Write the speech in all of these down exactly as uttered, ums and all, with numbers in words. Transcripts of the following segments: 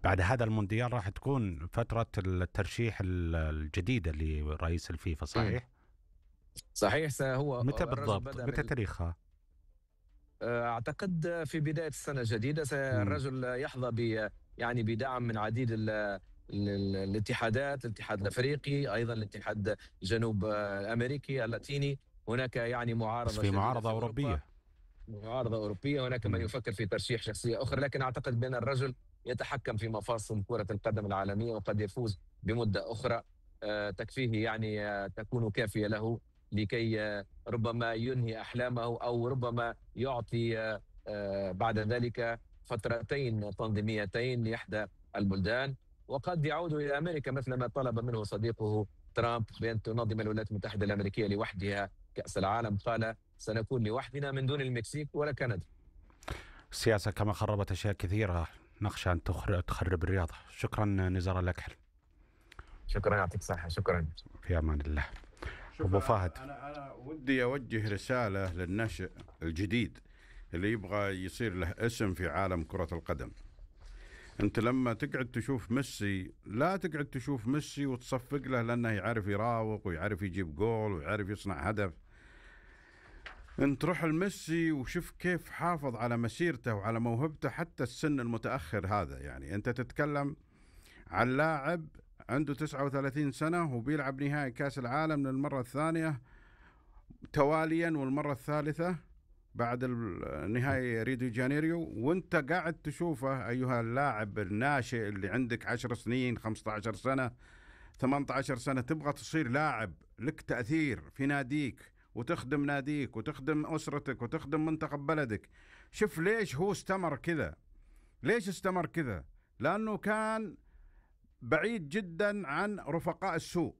بعد هذا المونديال راح تكون فترة الترشيح ال- الجديدة لرئيس الفيفا، مم. صحيح؟ صحيح. هو متى الرجل بالضبط؟ بدأ متى من، تاريخها؟ أعتقد في بداية السنة الجديدة. مم. الرجل يحظى ب يعني بدعم من عديد ال ال ال الاتحادات، الاتحاد الافريقي، ايضا الاتحاد الجنوب الامريكي اللاتيني. هناك يعني بس معارضه في شديده معارضة في اوروبا، أوروبية. معارضه اوروبيه. هناك من مم. يفكر في ترشيح شخصيه اخرى، لكن اعتقد بان الرجل يتحكم في مفاصل كره القدم العالميه، وقد يفوز بمده اخرى آه، تكفيه، يعني آه، تكون كافيه له لكي آه، ربما ينهي احلامه، او ربما يعطي آه، آه، بعد ذلك فترتين تنظيميتين لاحدى البلدان، وقد يعود الى امريكا مثل ما طلب منه صديقه ترامب بان تنظم الولايات المتحده الامريكيه لوحدها كاس العالم. قال سنكون لوحدنا من دون المكسيك ولا كندا. السياسة كما خربت أشياء كثيرة، نخشى أن تخر- تخرب الرياضة. شكرا نزار الأكحل. شكرا، يعطيك الصحة. شكرا. في أمان الله. شوف، أبو فهد. أنا أنا ودي أوجه رسالة للناشئ الجديد اللي يبغى يصير له اسم في عالم كرة القدم. أنت لما تقعد تشوف ميسي، لا تقعد تشوف ميسي وتصفق له لأنه يعرف يراوغ ويعرف يجيب جول ويعرف يصنع هدف. انت روح الميسي وشوف كيف حافظ على مسيرته وعلى موهبته حتى السن المتأخر هذا. يعني أنت تتكلم عن لاعب عنده تسعة وثلاثين سنة وبيلعب نهائي كأس العالم للمرة الثانية تواليا، والمرة الثالثة بعد نهائي ريو دي جانيريو، وانت قاعد تشوفه أيها اللاعب الناشئ اللي عندك عشر سنين، خمسة عشر سنة، ثمانية عشر سنة، تبغى تصير لاعب لك تأثير في ناديك وتخدم ناديك وتخدم أسرتك وتخدم منتخب بلدك. شوف ليش هو استمر كذا، ليش استمر كذا؟ لأنه كان بعيد جدا عن رفقاء السوء،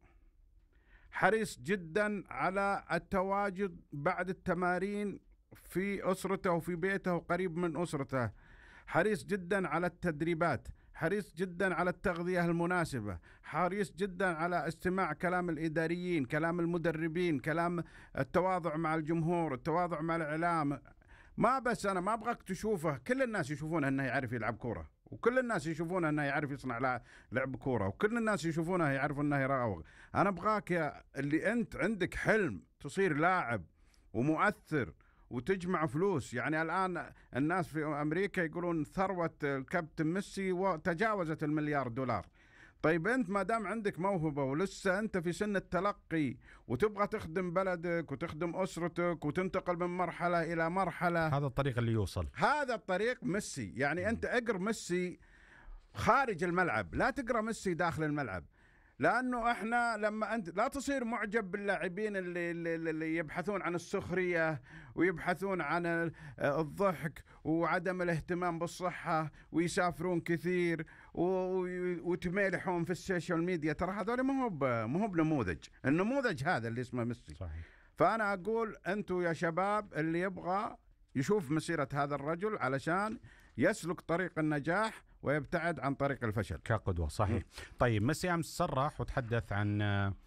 حريص جدا على التواجد بعد التمارين في أسرته وفي بيته وقريب من أسرته، حريص جدا على التدريبات، حريص جدا على التغذية المناسبة، حريص جدا على استماع كلام الإداريين، كلام المدربين، كلام التواضع مع الجمهور، التواضع مع الإعلام. ما بس أنا ما أبغاك تشوفه كل الناس يشوفونه أنه يعرف يلعب كورة، وكل الناس يشوفونه أنه يعرف يصنع لعب كورة، وكل الناس يشوفونه يعرف أنه يراوغ. أنا أبغاك يا اللي أنت عندك حلم تصير لاعب ومؤثر وتجمع فلوس. يعني الآن الناس في أمريكا يقولون ثروة الكابتن ميسي وتجاوزت المليار دولار. طيب أنت ما دام عندك موهبة ولسه أنت في سن التلقي وتبغى تخدم بلدك وتخدم أسرتك وتنتقل من مرحلة إلى مرحلة، هذا الطريق اللي يوصل، هذا الطريق ميسي. يعني أنت اقرأ ميسي خارج الملعب، لا تقرأ ميسي داخل الملعب. لأنه إحنا لما أنت لا تصير معجب باللاعبين اللي, اللي, اللي يبحثون عن السخرية ويبحثون عن الضحك وعدم الاهتمام بالصحة ويسافرون كثير وتميلحون في السوشيال ميديا، ترى هذول ما هو ما هو بنموذج. النموذج هذا اللي اسمه ميسي. صحيح. فأنا أقول أنتوا يا شباب اللي يبغى يشوف مسيرة هذا الرجل علشان يسلك طريق النجاح ويبتعد عن طريق الفشل كقدوة. صحيح. م. طيب ميسي أمس صرح وتحدث عن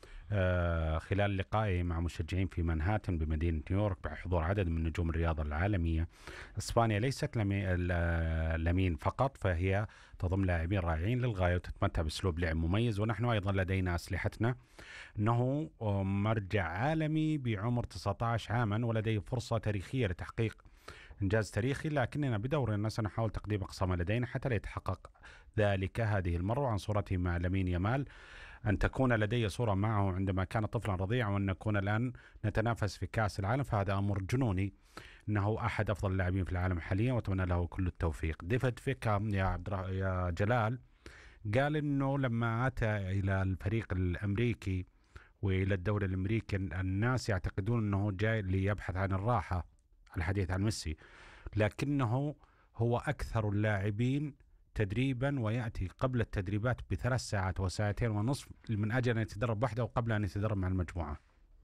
آه خلال لقائه مع مشجعين في مانهاتن بمدينة نيويورك بحضور عدد من نجوم الرياضة العالمية. إسبانيا ليست لمين فقط، فهي تضم لاعبين رائعين للغاية وتتمتع بأسلوب لعب مميز، ونحن أيضا لدينا أسلحتنا. إنه مرجع عالمي بعمر تسعة عشر عاما ولديه فرصة تاريخية لتحقيق إنجاز تاريخي، لكننا بدورنا سنحاول تقديم أقصى ما لدينا حتى لا يتحقق ذلك هذه المرة. عن صورته مع لامين يامال، أن تكون لدي صورة معه عندما كان طفلا رضيعا وأن نكون الآن نتنافس في كأس العالم، فهذا أمر جنوني. إنه أحد أفضل اللاعبين في العالم حاليا وأتمنى له كل التوفيق. ديفيد فيكهام يا عبد يا جلال قال إنه لما أتى إلى الفريق الأمريكي وإلى الدوري الأمريكي الناس يعتقدون أنه جاي ليبحث عن الراحة، الحديث عن ميسي، لكنه هو أكثر اللاعبين تدريبا ويأتي قبل التدريبات بثلاث ساعات وساعتين ونصف من أجل أن يتدرب وحده وقبل أن يتدرب مع المجموعة.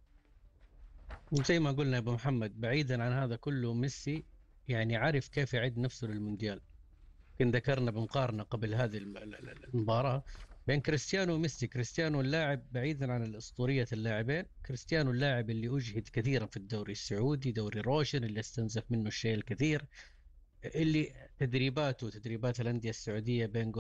زي ما قلنا يا أبو محمد، بعيدا عن هذا كله ميسي يعني عارف كيف يعد نفسه للمونديال. كن ذكرنا بمقارنة قبل هذه المباراة بين كريستيانو وميسي. كريستيانو اللاعب بعيدا عن الأسطورية اللاعبين، كريستيانو اللاعب اللي أجهد كثيرا في الدوري السعودي، دوري روشن اللي استنزف منه الشيء الكثير، اللي تدريباته تدريبات الأندية السعودية بين